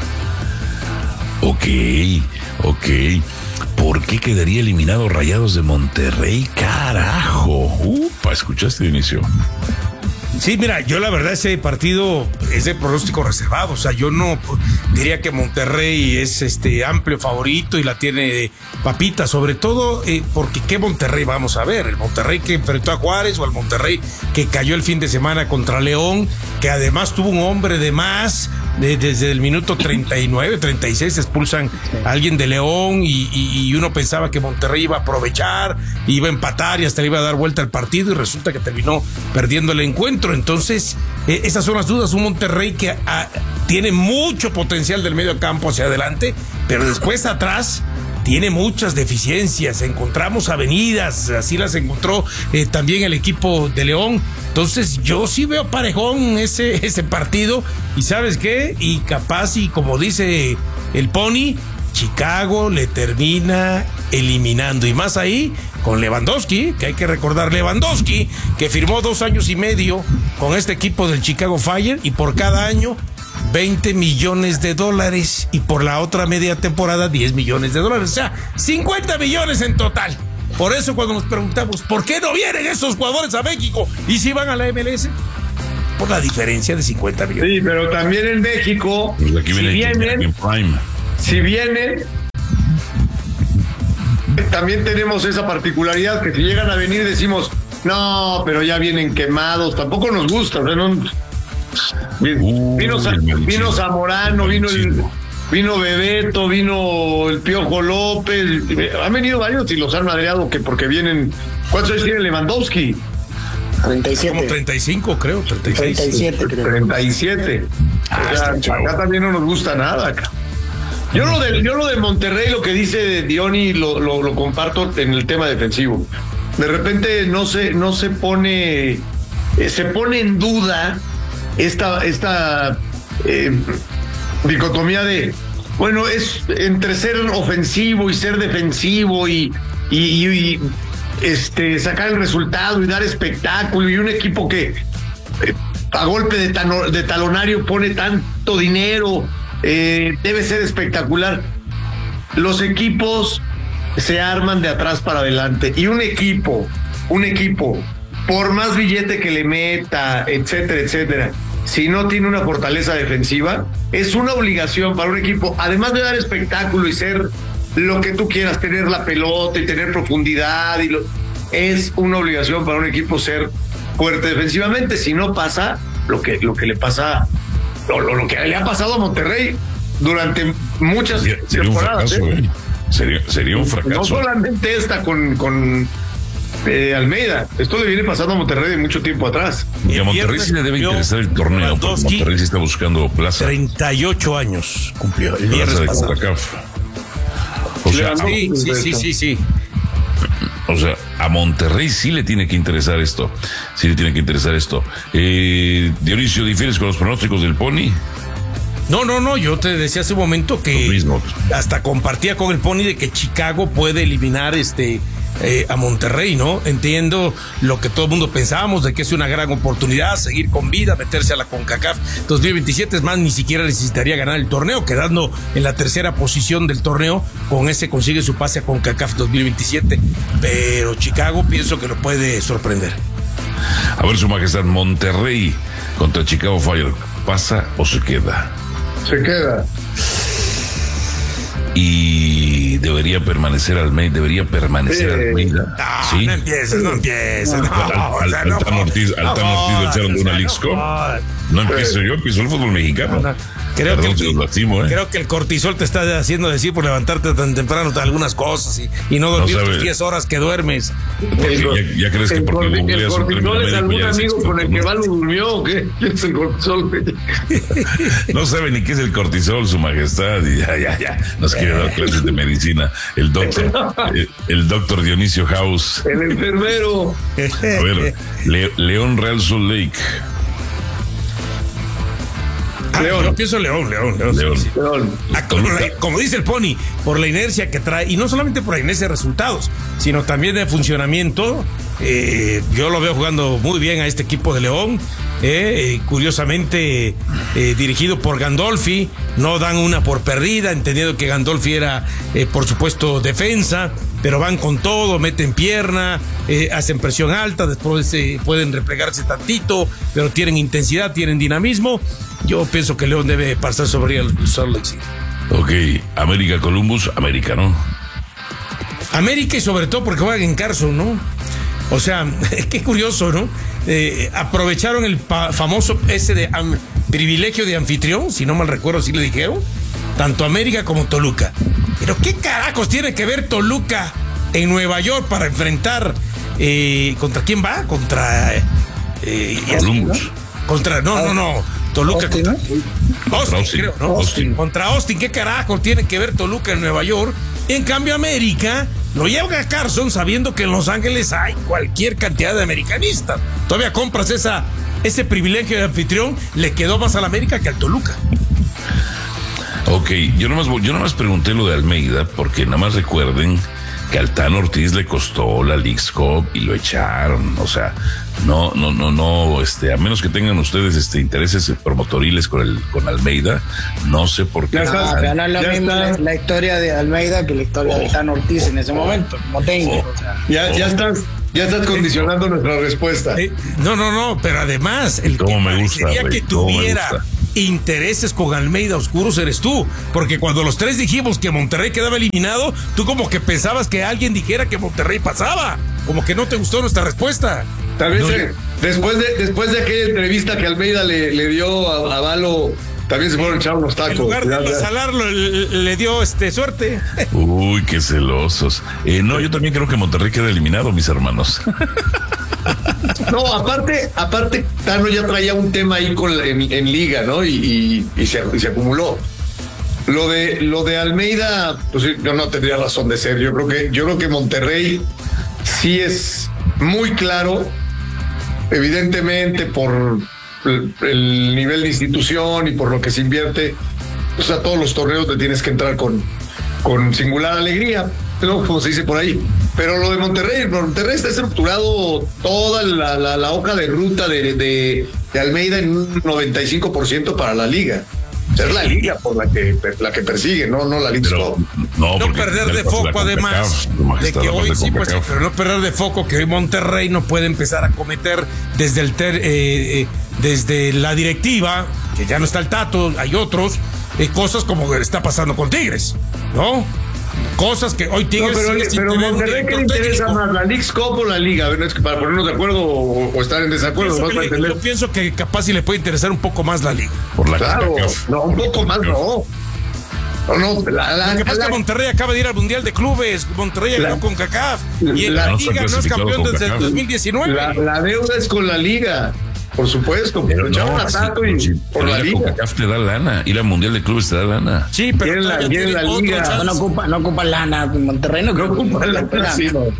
Speaker 2: Ok, ok. ¿Por qué quedaría eliminado Rayados de Monterrey? Carajo. Upa, ¿escuchaste, Dionisio?
Speaker 11: Sí, mira, yo la verdad ese partido es de pronóstico reservado. O sea, yo no diría que Monterrey es este amplio favorito y la tiene de papita, sobre todo eh, porque ¿qué Monterrey vamos a ver? El Monterrey que enfrentó a Juárez o el Monterrey que cayó el fin de semana contra León, que además tuvo un hombre de más. De, desde el minuto treinta y nueve, treinta y seis expulsan a alguien de León y, y, y uno pensaba que Monterrey iba a aprovechar, iba a empatar y hasta le iba a dar vuelta al partido y resulta que terminó perdiendo el encuentro. centro. Entonces, eh, esas son las dudas. Un Monterrey que a, tiene mucho potencial del medio campo hacia adelante, pero después atrás tiene muchas deficiencias. Encontramos avenidas, así las encontró eh, también el equipo de León. Entonces yo sí veo parejón ese, ese partido. ¿Y sabes qué? Y capaz, y como dice el Pony, Chicago le termina eliminando. Y más ahí con Lewandowski, que hay que recordar, Lewandowski, que firmó dos años y medio con este equipo del Chicago Fire, y por cada año veinte millones de dólares, y por la otra media temporada diez millones de dólares, o sea, cincuenta millones en total. Por eso cuando nos preguntamos, ¿por qué no vienen esos jugadores a México? ¿Y si van a la M L S? Por la diferencia de cincuenta millones.
Speaker 5: Sí, pero también en México,
Speaker 10: pues aquí
Speaker 5: si
Speaker 10: viene
Speaker 5: vienen,
Speaker 10: en Prime.
Speaker 5: si vienen, también tenemos esa particularidad que si llegan a venir decimos, no, pero ya vienen quemados, tampoco nos gusta, o sea, no... Vino, vino, vino Zamorano, vino el, vino Bebeto, vino el Piojo López, han venido varios y los han madreado que porque vienen. ¿Cuántos años tiene Lewandowski?
Speaker 12: treinta y siete.
Speaker 11: Como treinta y cinco, creo, treinta y seis.
Speaker 12: treinta y siete, creo.
Speaker 5: treinta y siete.
Speaker 11: Ah,
Speaker 5: o sea, acá también no nos gusta nada. Acá. Yo lo de, yo lo de Monterrey, lo que dice Diony, lo, lo, lo comparto en el tema defensivo. De repente no se, no se pone, eh, se pone en duda esta, esta eh, dicotomía de, bueno, es entre ser ofensivo y ser defensivo y, y, y, y este, sacar el resultado y dar espectáculo, y un equipo que eh, a golpe de, tano, de talonario pone tanto dinero, eh, debe ser espectacular. Los equipos se arman de atrás para adelante, y un equipo, un equipo por más billete que le meta, etcétera, etcétera, si no tiene una fortaleza defensiva, es una obligación para un equipo, además de dar espectáculo y ser lo que tú quieras, tener la pelota y tener profundidad, y lo, es una obligación para un equipo ser fuerte defensivamente. Si no pasa lo que, lo que le pasa, lo, lo, lo que le ha pasado a Monterrey durante muchas
Speaker 10: sería, sería temporadas. Un fracaso, ¿eh? Sería, sería un fracaso.
Speaker 5: No solamente esta con... con Eh, Almeida, esto le viene pasando a Monterrey de mucho tiempo atrás.
Speaker 10: Y a Monterrey sí le debe interesar el torneo, porque Monterrey sí está buscando plaza.
Speaker 11: treinta y ocho años cumplió el viernes pasado.
Speaker 10: O sea,
Speaker 11: sí, sí, sí, sí, sí.
Speaker 10: O sea, a Monterrey sí le tiene que interesar esto. Sí le tiene que interesar esto. Eh, Dionisio, ¿difieres con los pronósticos del Pony?
Speaker 11: No, no, no, yo te decía hace un momento que hasta compartía con el Pony de que Chicago puede eliminar este eh, a Monterrey, ¿no? Entiendo lo que todo el mundo pensábamos de que es una gran oportunidad seguir con vida, meterse a la CONCACAF dos mil veintisiete, es más, ni siquiera necesitaría ganar el torneo, quedando en la tercera posición del torneo, con ese consigue su pase a CONCACAF dos mil veintisiete, pero Chicago pienso que lo puede sorprender.
Speaker 10: A ver, Su Majestad, Monterrey contra Chicago Fire, ¿pasa o se queda?
Speaker 5: Se queda.
Speaker 10: Y debería permanecer Almeida, debería permanecer
Speaker 11: sí.
Speaker 10: Almeida.
Speaker 11: No, ¿sí? no empieces, no empieces. No,
Speaker 10: al, al, o sea, no, Altano Ortiz, no, Altano Ortiz lo echaron de una Leagues Cup. No empiezo yo, empiezo el fútbol mexicano. No,
Speaker 11: creo,
Speaker 10: Perdón,
Speaker 11: que el,
Speaker 10: lastimo, ¿eh?
Speaker 11: creo que el cortisol te está haciendo decir por levantarte tan temprano algunas cosas y, y no dormir no tus diez horas que duermes.
Speaker 10: El, ya, ya crees que porque
Speaker 5: el, el cortisol es algún amigo con el que Valo durmió o qué? ¿Qué es el cortisol?
Speaker 10: No sabe ni qué es el cortisol, Su Majestad, y ya, ya, ya nos quiere dar clases de medicina. El doctor, el, el doctor Dionisio House.
Speaker 5: El enfermero.
Speaker 10: A ver, Le, León Real Salt Lake.
Speaker 11: Ah, León. Yo pienso León, León, León.
Speaker 10: León.
Speaker 11: Sí, sí.
Speaker 5: León.
Speaker 11: Ah, como, la, como dice el Pony, por la inercia que trae, y no solamente por la inercia de resultados, sino también de funcionamiento. Eh, yo lo veo jugando muy bien a este equipo de León. Eh, eh, curiosamente eh, dirigido por Gandolfi, no dan una por perdida, entendiendo que Gandolfi era, eh, por supuesto, defensa, pero van con todo, meten pierna, eh, hacen presión alta, después eh, pueden replegarse tantito, pero tienen intensidad, tienen dinamismo. Yo pienso que León debe pasar sobre el Salt Lake City.
Speaker 10: Ok, América Columbus, América, ¿no?
Speaker 11: América, y sobre todo porque juegan en Carson, ¿no? O sea, qué curioso, ¿no? Eh, aprovecharon el pa- famoso ese de am- privilegio de anfitrión, si no mal recuerdo, si le dijeron, tanto América como Toluca. Pero qué carajos tiene que ver Toluca en Nueva York para enfrentar, eh, ¿contra quién va? Contra Eh, y
Speaker 2: Columbus.
Speaker 11: así, ¿no? Contra, no, no, no. Toluca
Speaker 12: Austin,
Speaker 11: contra.
Speaker 12: ¿no?
Speaker 11: Austin,
Speaker 2: Austin.
Speaker 11: creo, ¿no?
Speaker 2: Austin.
Speaker 11: Contra Austin, ¿qué carajo tiene que ver Toluca en Nueva York? En cambio, América lo lleva a Carson sabiendo que en Los Ángeles hay cualquier cantidad de americanistas. Todavía compras esa, ese privilegio de anfitrión, le quedó más al América que al Toluca.
Speaker 2: Ok, yo nomás, yo nomás pregunté lo de Almeida porque nada más recuerden que al Tan Ortiz le costó la Leagues Cup y lo echaron. O sea, no, no, no, no, este, a menos que tengan ustedes este intereses promotoriles con el, con Almeida, no sé por qué.
Speaker 12: No,
Speaker 2: están,
Speaker 12: pero no es lo mismo la, la historia de Almeida que la historia
Speaker 2: oh,
Speaker 12: de Tan Ortiz en ese momento, como técnico.
Speaker 2: Oh,
Speaker 12: o sea.
Speaker 5: Ya, ya estás, ya estás condicionando nuestra respuesta.
Speaker 11: Eh, no, no, no, pero además, el
Speaker 2: ¿Cómo
Speaker 11: que
Speaker 2: me gusta,
Speaker 11: parecería
Speaker 2: güey?
Speaker 11: que
Speaker 2: ¿Cómo me
Speaker 11: tuviera
Speaker 2: gusta?
Speaker 11: intereses con Almeida oscuros eres tú, porque cuando los tres dijimos que Monterrey quedaba eliminado, tú como que pensabas que alguien dijera que Monterrey pasaba, como que no te gustó nuestra respuesta.
Speaker 5: Tal vez
Speaker 11: No,
Speaker 5: eh, después de después de aquella entrevista que Almeida le, le dio a, a Valo, también se fueron a echar unos tacos.
Speaker 11: En lugar
Speaker 5: Ya,
Speaker 11: de
Speaker 5: ya.
Speaker 11: salarlo, le, le dio este suerte.
Speaker 2: Uy, qué celosos. Eh, no, yo también creo que Monterrey queda eliminado, mis hermanos.
Speaker 5: No, aparte, aparte, Tano ya traía un tema ahí con, en, en liga, ¿no? Y, y, y, se, y se acumuló. Lo de, lo de Almeida, pues yo no tendría razón de ser. Yo creo que, yo creo que Monterrey sí es muy claro, evidentemente por el, el nivel de institución y por lo que se invierte. O sea, todos los torneos te tienes que entrar con, con singular alegría, ¿no? Como se dice por ahí. Pero lo de Monterrey, Monterrey está estructurado toda la, la, la hoja de ruta de, de, de Almeida en un noventa y cinco por ciento para la liga. O sea, es la liga por la que, la que persigue, no, no la Leagues Cup.
Speaker 2: No,
Speaker 11: No
Speaker 2: porque
Speaker 11: perder
Speaker 2: ya
Speaker 11: de
Speaker 2: pasó
Speaker 11: foco,
Speaker 2: la
Speaker 11: además,
Speaker 2: CONCACAF,
Speaker 11: de que
Speaker 2: la
Speaker 11: hoy
Speaker 2: de
Speaker 11: sí, pues sí,
Speaker 2: CONCACAF.
Speaker 11: pero no perder de foco que hoy Monterrey no puede empezar a cometer desde el ter, eh, eh, desde la directiva, que ya no está el Tato, hay otros, eh, cosas como está pasando con Tigres, ¿no? Cosas que hoy Tigres...
Speaker 5: No, pero,
Speaker 11: sigue sin
Speaker 5: pero
Speaker 11: tener un
Speaker 5: Monterrey, ¿qué le
Speaker 11: director
Speaker 5: interesa
Speaker 11: técnico.
Speaker 5: más, la Leagues Cup o la liga? A ver, no es que para ponernos de acuerdo o, o estar en desacuerdo.
Speaker 11: Pienso
Speaker 5: Vas
Speaker 11: que
Speaker 5: a
Speaker 11: le-
Speaker 5: entender.
Speaker 11: yo pienso que capaz sí le puede interesar un poco más la liga.
Speaker 2: Por la
Speaker 5: Claro,
Speaker 2: CONCACAF.
Speaker 5: no, un poco más no. No, no, la, la,
Speaker 11: Lo que pasa
Speaker 5: la-
Speaker 11: es que Monterrey acaba de ir al Mundial de Clubes, Monterrey
Speaker 5: La-
Speaker 11: ganó con CONCACAF y en
Speaker 5: la-
Speaker 11: la
Speaker 2: no está
Speaker 11: liga no es
Speaker 2: clasificado
Speaker 11: campeón desde el
Speaker 2: CONCACAF.
Speaker 11: dos mil diecinueve.
Speaker 5: la, la deuda es con la liga, por supuesto.
Speaker 2: Pero
Speaker 5: Pero echaron
Speaker 2: no,
Speaker 5: a
Speaker 2: sí,
Speaker 5: Tato y
Speaker 2: sí,
Speaker 5: por
Speaker 2: pero
Speaker 5: la
Speaker 2: la
Speaker 5: liga.
Speaker 2: CONCACAF te da lana, ir al Mundial de Clubes te da lana.
Speaker 11: Sí, pero
Speaker 5: Viene la-
Speaker 11: todavía
Speaker 5: viene
Speaker 11: tiene
Speaker 5: la
Speaker 11: otro
Speaker 5: liga.
Speaker 11: chance.
Speaker 12: No ocupa, no ocupa lana, Monterrey no,
Speaker 5: No ocupa la
Speaker 12: lana.
Speaker 5: sí, no.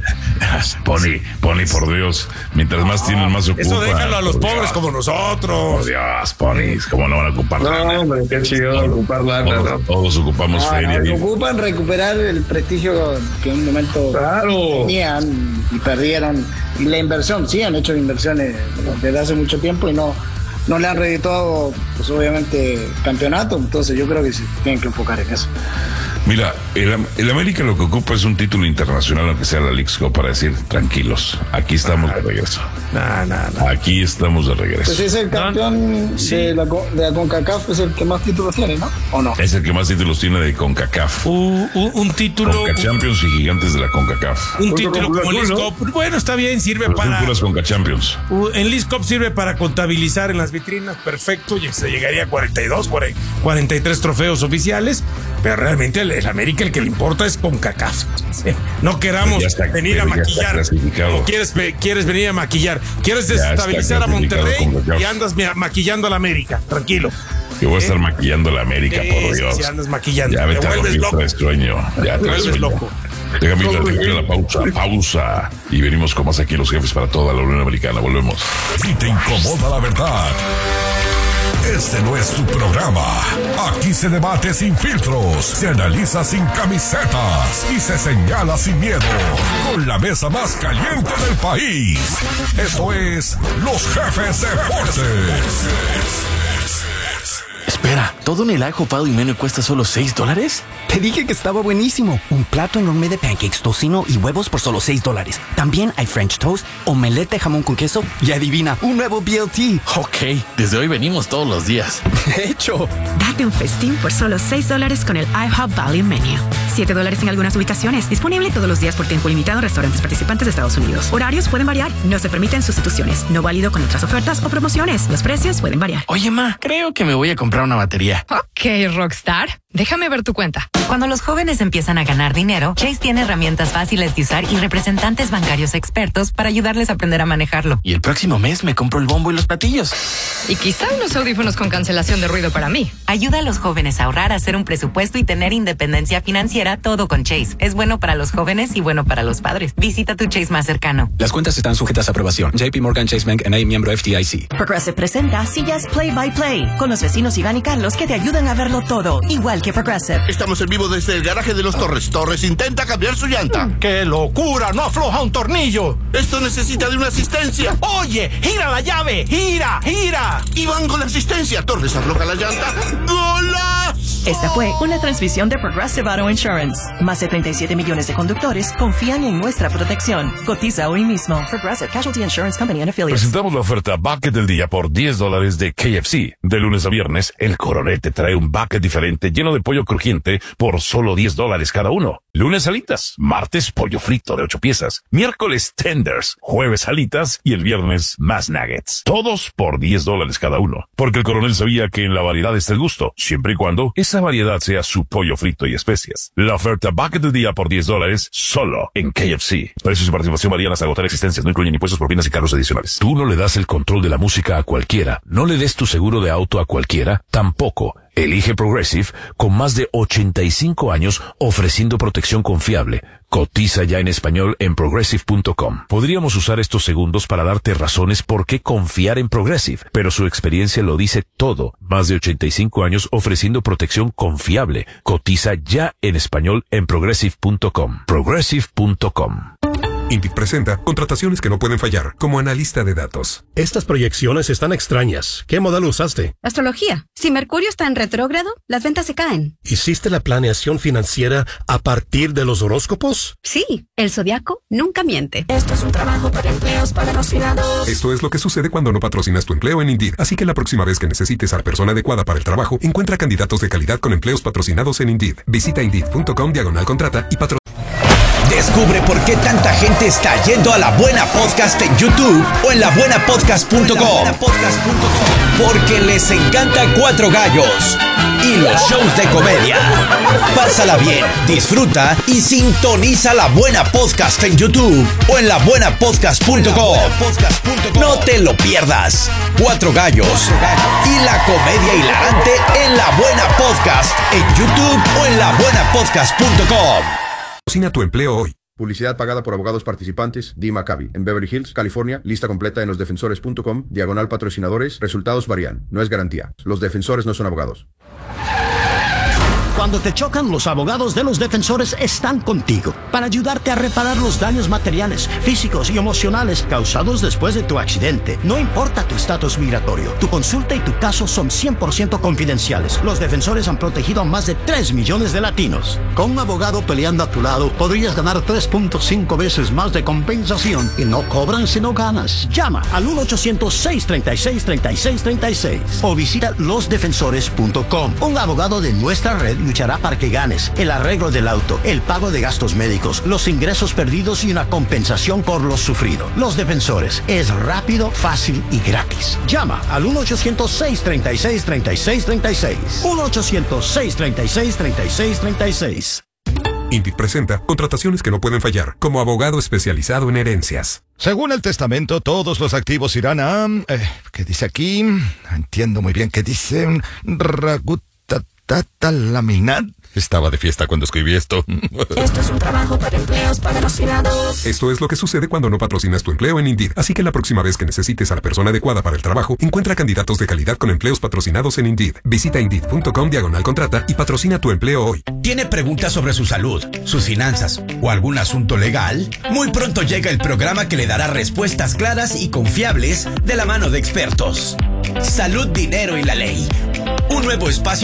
Speaker 2: Pony, Pony, por Dios. Mientras más tienen, más ocupan.
Speaker 11: Eso déjalo a los
Speaker 2: Por
Speaker 11: pobres
Speaker 2: Dios.
Speaker 11: como
Speaker 2: Por
Speaker 11: nosotros.
Speaker 2: Dios, Pony, ¿cómo no van a ocupar
Speaker 5: No,
Speaker 2: lana?
Speaker 5: hombre, qué chido ocupar lana.
Speaker 2: Todos,
Speaker 5: ¿no?
Speaker 2: todos ocupamos
Speaker 12: No,
Speaker 2: feria.
Speaker 12: no,
Speaker 2: y-
Speaker 12: ocupan recuperar el prestigio que en un momento
Speaker 5: Claro.
Speaker 12: tenían y perdieron. Y la inversión, sí, han hecho inversiones desde hace mucho tiempo y no, no le han redituado, pues obviamente, campeonato. Entonces yo creo que se tienen que enfocar en eso.
Speaker 2: Mira, el, el América lo que ocupa es un título internacional, aunque sea la Leagues Cup, para decir, tranquilos, aquí estamos de regreso.
Speaker 11: No, no, no.
Speaker 2: Aquí estamos de regreso.
Speaker 12: Pues es el campeón
Speaker 11: Sí.
Speaker 12: de, la, co- de la CONCACAF, es el que más títulos tiene, ¿no? ¿O no?
Speaker 2: Es el que más títulos tiene de CONCACAF.
Speaker 11: Un, un- un título,
Speaker 2: Conca Champions y gigantes de la CONCACAF.
Speaker 11: un
Speaker 5: Junto
Speaker 11: título
Speaker 5: con Cruz
Speaker 11: como
Speaker 5: Azul,
Speaker 11: Leagues
Speaker 5: ¿no?
Speaker 11: Cup. Bueno, está bien, sirve
Speaker 2: Pero son
Speaker 11: para.
Speaker 2: puras Conca Champions.
Speaker 11: Uh, En Leagues Cup sirve para contabilizar en las vitrinas, perfecto, y se llegaría a cuarenta y dos, cuarenta y tres trofeos oficiales, pero realmente el, el América el que le importa es CONCACAF. Sí. No queramos
Speaker 2: Ya está-
Speaker 11: venir a
Speaker 2: pero ya está
Speaker 11: maquillar.
Speaker 2: clasificado.
Speaker 11: No quieres, ve- quieres venir a maquillar. Quieres
Speaker 2: Ya está
Speaker 11: desestabilizar a
Speaker 2: clasificado
Speaker 11: Monterrey
Speaker 2: CONCACAF.
Speaker 11: y andas ma- maquillando a la América. Tranquilo.
Speaker 2: Que voy a estar maquillando la América,
Speaker 11: Sí,
Speaker 2: por
Speaker 11: sí,
Speaker 2: Dios.
Speaker 11: sí, andas maquillando.
Speaker 2: Ya
Speaker 11: Te
Speaker 2: vete a
Speaker 11: vuelves
Speaker 2: dormir,
Speaker 11: loco.
Speaker 2: traes sueño. Ya
Speaker 11: Te
Speaker 2: traes
Speaker 11: vuelves
Speaker 2: sueño.
Speaker 11: loco.
Speaker 2: Déjame ir a la pausa, pausa. Y venimos con más aquí los jefes para toda la Unión Americana. Volvemos.
Speaker 10: Si te incomoda la verdad, este no es tu programa. Aquí se debate sin filtros, se analiza sin camisetas y se señala sin miedo. Con la mesa más caliente del país. Esto es Los Jefes Deportes.
Speaker 7: Espera, ¿todo en el IHOP y menú cuesta solo seis dólares?
Speaker 8: Te dije que estaba buenísimo. Un plato enorme de pancakes, tocino y huevos por solo seis dólares. También hay French toast, omelette de jamón con queso y adivina, un nuevo B L T.
Speaker 7: Ok, desde hoy venimos todos los días.
Speaker 8: De hecho,
Speaker 9: Date un festín por solo seis dólares con el IHOP Value Menu. siete dólares en algunas ubicaciones. Disponible todos los días por tiempo limitado en restaurantes participantes de Estados Unidos. Horarios pueden variar. No se permiten sustituciones. No válido con otras ofertas o promociones. Los precios pueden variar.
Speaker 7: Oye, ma, creo que me voy a comprar una batería.
Speaker 13: familia.
Speaker 14: Ok, Rockstar. Déjame ver tu cuenta.
Speaker 15: Cuando los jóvenes empiezan a ganar dinero, Chase tiene herramientas fáciles de usar y representantes bancarios expertos para ayudarles a aprender a manejarlo.
Speaker 7: Y el próximo mes me compro el bombo y los platillos.
Speaker 14: Y quizá unos audífonos con cancelación de ruido para mí.
Speaker 15: Ayuda a los jóvenes a ahorrar, a hacer un presupuesto y tener independencia financiera, todo con Chase. Es bueno para los jóvenes y bueno para los padres. Visita tu Chase más cercano.
Speaker 16: Las cuentas están sujetas a aprobación. J P Morgan Chase Bank N A, miembro F D I C.
Speaker 17: Progressive presenta Sillas Play by Play, con los vecinos Iván y Carlos que te ayudan a verlo todo, igual que Progressive.
Speaker 3: Estamos en vivo desde el garaje de los Torres. Torres intenta cambiar su llanta.
Speaker 18: ¡Qué locura! ¡No afloja un tornillo!
Speaker 3: Esto necesita de una asistencia.
Speaker 18: Oye, gira la llave, gira, gira.
Speaker 3: Iván con la asistencia. Torres afloja la llanta. ¡Golazo!
Speaker 17: Esta fue una transmisión de Progressive Auto Insurance. Más de treinta y siete millones de conductores confían en nuestra protección. Cotiza hoy mismo. Progressive Casualty Insurance Company and Affiliates.
Speaker 10: Presentamos la oferta Bucket del día por diez dólares de K F C. De lunes a viernes, el Coronel te trae un bucket diferente lleno de pollo crujiente por solo diez dólares cada uno. Lunes alitas, martes pollo frito de ocho piezas, miércoles tenders, jueves alitas y el viernes más nuggets. Todos por diez dólares cada uno. Porque el Coronel sabía que en la variedad está el gusto, siempre y cuando esa variedad sea su pollo frito y especias. La oferta Bucket del día por diez dólares solo en K F C. Precios y participación varían hasta agotar existencias, no incluyen impuestos, propinas y cargos adicionales. Tú no le das el control de la música a cualquiera, no le des tu seguro de auto a cualquiera, tampoco. Elige Progressive con más de ochenta y cinco años ofreciendo protección confiable. Cotiza ya en español en progressive punto com. Podríamos usar estos segundos para darte razones por qué confiar en Progressive, pero su experiencia lo dice todo. Más de ochenta y cinco años ofreciendo protección confiable. Cotiza ya en español en progressive punto com. progressive punto com.
Speaker 19: Indeed presenta contrataciones que no pueden fallar, como analista de datos. Estas proyecciones están extrañas. ¿Qué modelo usaste?
Speaker 28: Astrología. Si Mercurio está en retrógrado, las ventas se caen.
Speaker 19: ¿Hiciste la planeación financiera a partir de los horóscopos?
Speaker 28: Sí, el zodiaco nunca miente.
Speaker 17: Esto es un trabajo para empleos patrocinados.
Speaker 19: Esto es lo que sucede cuando no patrocinas tu empleo en Indeed. Así que la próxima vez que necesites a la persona adecuada para el trabajo, encuentra candidatos de calidad con empleos patrocinados en Indeed. Visita indeed punto com diagonal contrata y patrocina.
Speaker 4: Descubre por qué tanta gente está yendo a La Buena Podcast en YouTube o en la buena podcast punto com. Porque les encanta Cuatro Gallos y los shows de comedia. Pásala bien, disfruta y sintoniza La Buena Podcast en YouTube o en la buena podcast punto com. No te lo pierdas. Cuatro Gallos y la comedia hilarante en La Buena Podcast en YouTube o en la buena podcast punto com.
Speaker 19: Patrocina tu empleo hoy.
Speaker 29: Publicidad pagada por abogados participantes. Dee Maccabi. En Beverly Hills, California. Lista completa en los defensores punto com. Diagonal patrocinadores. Resultados varían. No es garantía. Los defensores no son abogados.
Speaker 30: Cuando te chocan, los abogados de los defensores están contigo para ayudarte a reparar los daños materiales, físicos y emocionales causados después de tu accidente. No importa tu estatus migratorio, tu consulta y tu caso son cien por ciento confidenciales. Los defensores han protegido a más de tres millones de latinos. Con un abogado peleando a tu lado, podrías ganar tres punto cinco veces más de compensación y no cobran si no ganas. Llama al uno ochocientos, seis treinta y seis, treinta y seis treinta y seis o visita los defensores punto com. Un abogado de nuestra red luchará para que ganes el arreglo del auto, el pago de gastos médicos, los ingresos perdidos y una compensación por lo sufrido. Los Defensores es rápido, fácil y gratis. Llama al uno ochocientos, seis treinta y seis, treinta y seis treinta y seis. uno ochocientos, seis treinta y seis, treinta y seis treinta y seis.
Speaker 19: Indeed presenta contrataciones que no pueden fallar, como abogado especializado en herencias.
Speaker 31: Según el testamento, todos los activos irán a... Eh, ¿Qué dice aquí? No entiendo muy bien qué dice. Ragutatatalaminat. Estaba de fiesta cuando escribí esto.
Speaker 17: Esto es un trabajo para empleos patrocinados.
Speaker 19: Esto es lo que sucede cuando no patrocinas tu empleo en Indeed. Así que la próxima vez que necesites a la persona adecuada para el trabajo, encuentra candidatos de calidad con empleos patrocinados en Indeed. Visita indeed punto com diagonal contrata y patrocina tu empleo hoy.
Speaker 4: ¿Tiene preguntas sobre su salud, sus finanzas o algún asunto legal? Muy pronto llega el programa que le dará respuestas claras y confiables de la mano de expertos. Salud, dinero y la ley. Un nuevo espacio